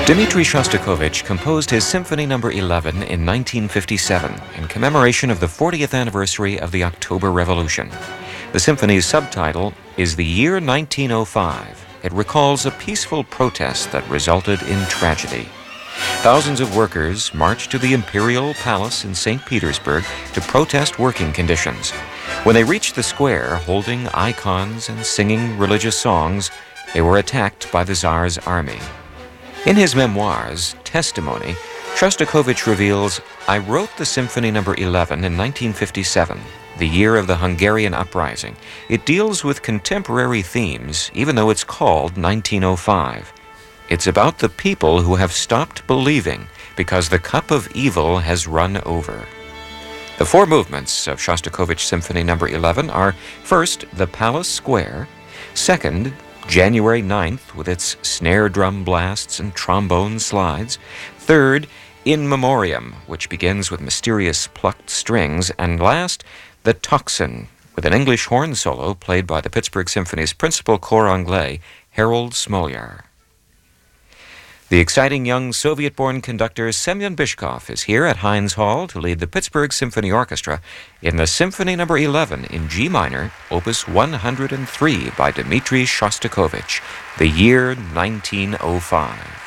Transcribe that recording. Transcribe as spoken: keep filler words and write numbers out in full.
Dmitri Shostakovich composed his Symphony Number eleven in nineteen fifty-seven in commemoration of the fortieth anniversary of the October Revolution. The symphony's subtitle is The Year nineteen oh five. It recalls a peaceful protest that resulted in tragedy. Thousands of workers marched to the Imperial Palace in Saint Petersburg to protest working conditions. When they reached the square holding icons and singing religious songs, they were attacked by the Tsar's army. In his memoirs, Testimony, Shostakovich reveals, "I wrote the Symphony Number eleven in nineteen fifty-seven, the year of the Hungarian uprising. It deals with contemporary themes, even though it's called nineteen oh five. It's about the people who have stopped believing because the cup of evil has run over." The four movements of Shostakovich Symphony Number eleven are, first, the Palace Square; second, January ninth with its snare drum blasts and trombone slides; third, In Memoriam, which begins with mysterious plucked strings; and last, the Tocsin, with an English horn solo played by the Pittsburgh Symphony's principal cor anglais, Harold Smolyar. The exciting young Soviet-born conductor Semyon Bychkov is here at Heinz Hall to lead the Pittsburgh Symphony Orchestra in the Symphony Number eleven in G minor, Opus one hundred three by Dmitri Shostakovich, the year nineteen oh five.